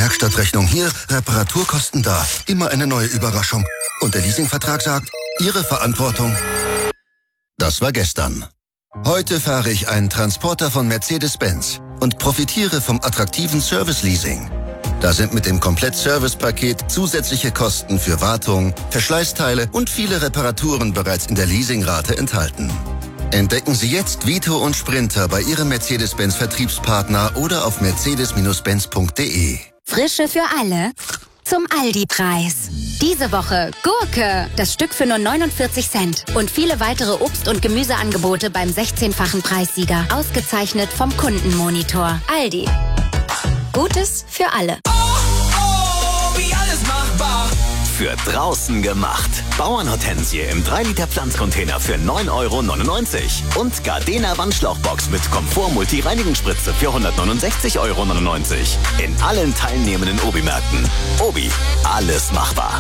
Werkstattrechnung hier, Reparaturkosten da. Immer eine neue Überraschung. Und der Leasingvertrag sagt, Ihre Verantwortung. Das war gestern. Heute fahre ich einen Transporter von Mercedes-Benz und profitiere vom attraktiven Service-Leasing. Da sind mit dem Komplett-Service-Paket zusätzliche Kosten für Wartung, Verschleißteile und viele Reparaturen bereits in der Leasingrate enthalten. Entdecken Sie jetzt Vito und Sprinter bei Ihrem Mercedes-Benz-Vertriebspartner oder auf mercedes-benz.de. Frische für alle zum Aldi-Preis. Diese Woche Gurke, das Stück für nur 49 Cent. Und viele weitere Obst- und Gemüseangebote beim 16-fachen Preissieger. Ausgezeichnet vom Kundenmonitor. Aldi. Gutes für alle. Wie alles machbar. Für draußen gemacht. Bauernhortensie im 3-Liter Pflanzcontainer für 9,99 € und Gardena Wandschlauchbox mit Komfort-Multi-Reinigungsspritze für 169,99 € in allen teilnehmenden Obi-Märkten. Obi, alles machbar.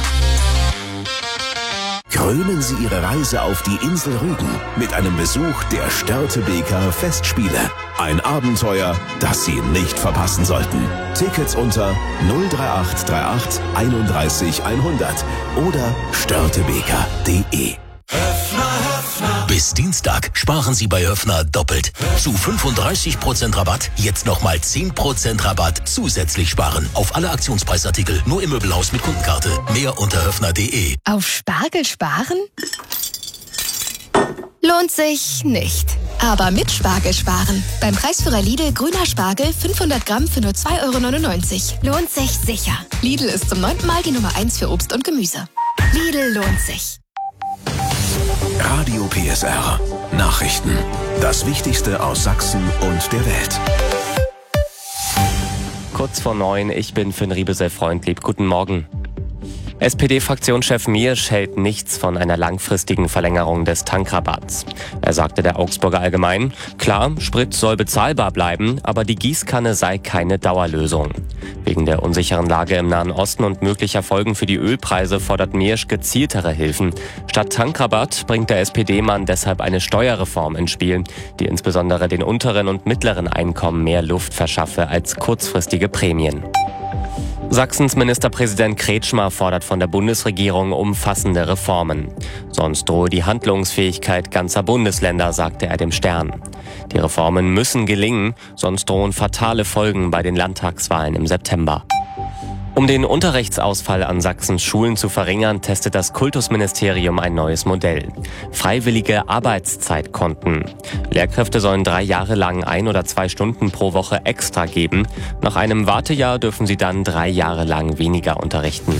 Krönen Sie Ihre Reise auf die Insel Rügen mit einem Besuch der Störtebeker Festspiele. Ein Abenteuer, das Sie nicht verpassen sollten. Tickets unter 03838 31 100 oder störtebeker.de. Bis Dienstag sparen Sie bei Höffner doppelt. Zu 35% Rabatt, jetzt nochmal 10% Rabatt zusätzlich sparen. Auf alle Aktionspreisartikel, nur im Möbelhaus mit Kundenkarte. Mehr unter höffner.de. Auf Spargel sparen? Lohnt sich nicht. Aber mit Spargel sparen. Beim Preisführer Lidl grüner Spargel 500 Gramm für nur 2,99 €. Lohnt sich sicher. Lidl ist zum 9. Mal die Nummer 1 für Obst und Gemüse. Lidl lohnt sich. Radio PSR. Nachrichten. Das Wichtigste aus Sachsen und der Welt. Kurz vor 9, ich bin Finn Riebesell-Freundlieb. Guten Morgen. SPD-Fraktionschef Miersch hält nichts von einer langfristigen Verlängerung des Tankrabatts. Er sagte der Augsburger Allgemein, klar, Sprit soll bezahlbar bleiben, aber die Gießkanne sei keine Dauerlösung. Wegen der unsicheren Lage im Nahen Osten und möglicher Folgen für die Ölpreise fordert Miersch gezieltere Hilfen. Statt Tankrabatt bringt der SPD-Mann deshalb eine Steuerreform ins Spiel, die insbesondere den unteren und mittleren Einkommen mehr Luft verschaffe als kurzfristige Prämien. Sachsens Ministerpräsident Kretschmer fordert von der Bundesregierung umfassende Reformen. Sonst drohe die Handlungsfähigkeit ganzer Bundesländer, sagte er dem Stern. Die Reformen müssen gelingen, sonst drohen fatale Folgen bei den Landtagswahlen im September. Um den Unterrichtsausfall an Sachsens Schulen zu verringern, testet das Kultusministerium ein neues Modell. Freiwillige Arbeitszeitkonten. Lehrkräfte sollen 3 Jahre lang 1 oder 2 Stunden pro Woche extra geben. Nach einem Wartejahr dürfen sie dann 3 Jahre lang weniger unterrichten.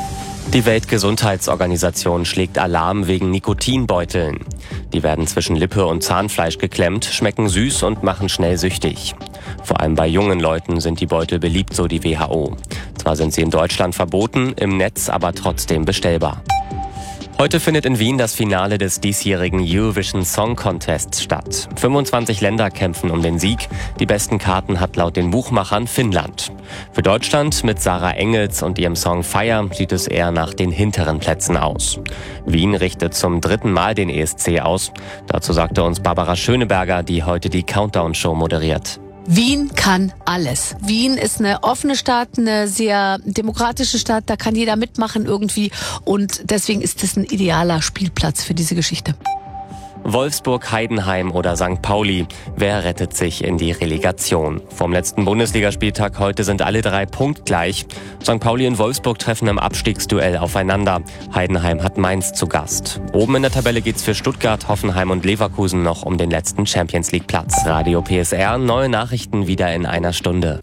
Die Weltgesundheitsorganisation schlägt Alarm wegen Nikotinbeuteln. Die werden zwischen Lippe und Zahnfleisch geklemmt, schmecken süß und machen schnell süchtig. Vor allem bei jungen Leuten sind die Beutel beliebt, so die WHO. Zwar sind sie in Deutschland verboten, im Netz aber trotzdem bestellbar. Heute findet in Wien das Finale des diesjährigen Eurovision Song Contests statt. 25 Länder kämpfen um den Sieg. Die besten Karten hat laut den Buchmachern Finnland. Für Deutschland mit Sarah Engels und ihrem Song Fire sieht es eher nach den hinteren Plätzen aus. Wien richtet zum 3. Mal den ESC aus. Dazu sagte uns Barbara Schöneberger, die heute die Countdown-Show moderiert. Wien kann alles. Wien ist eine offene Stadt, eine sehr demokratische Stadt, da kann jeder mitmachen irgendwie und deswegen ist es ein idealer Spielplatz für diese Geschichte. Wolfsburg, Heidenheim oder St. Pauli. Wer rettet sich in die Relegation? Vom letzten Bundesligaspieltag heute sind alle 3 punktgleich. St. Pauli und Wolfsburg treffen im Abstiegsduell aufeinander. Heidenheim hat Mainz zu Gast. Oben in der Tabelle geht's für Stuttgart, Hoffenheim und Leverkusen noch um den letzten Champions-League-Platz. Radio PSR, neue Nachrichten wieder in einer Stunde.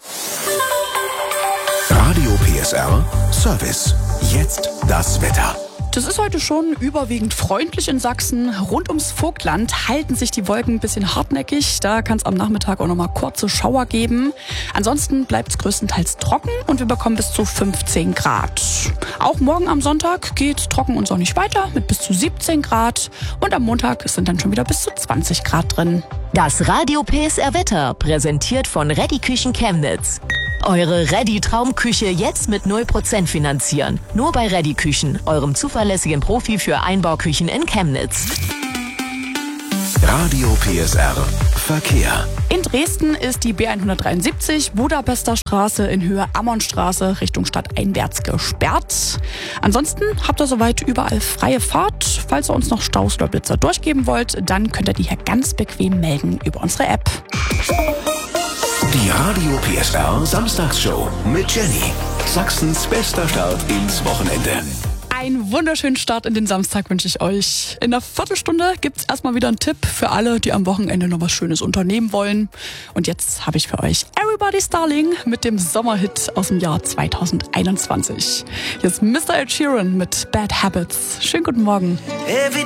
Radio PSR Service. Jetzt das Wetter. Das ist heute schon überwiegend freundlich in Sachsen. Rund ums Vogtland halten sich die Wolken ein bisschen hartnäckig. Da kann es am Nachmittag auch noch mal kurze Schauer geben. Ansonsten bleibt es größtenteils trocken und wir bekommen bis zu 15 Grad. Auch morgen am Sonntag geht trocken und sonnig weiter mit bis zu 17 Grad. Und am Montag sind dann schon wieder bis zu 20 Grad drin. Das Radio PSR Wetter, präsentiert von Reddy Küchen Chemnitz. Eure Reddy-Traumküche jetzt mit 0% finanzieren. Nur bei Reddy Küchen, eurem zuverlässigen Profi für Einbauküchen in Chemnitz. Radio PSR Verkehr. In Dresden ist die B173 Budapester Straße in Höhe Ammonstraße Richtung Stadt einwärts gesperrt. Ansonsten habt ihr soweit überall freie Fahrt. Falls ihr uns noch Staus oder Blitzer durchgeben wollt, dann könnt ihr die hier ganz bequem melden über unsere App. Die Radio PSR Samstagsshow mit Jenny. Sachsens bester Start ins Wochenende. Einen wunderschönen Start in den Samstag wünsche ich euch. In einer Viertelstunde gibt es erstmal wieder einen Tipp für alle, die am Wochenende noch was Schönes unternehmen wollen. Und jetzt habe ich für euch Everybody's Darling mit dem Sommerhit aus dem Jahr 2021. Hier ist Mr. Ed Sheeran mit Bad Habits. Schönen guten Morgen.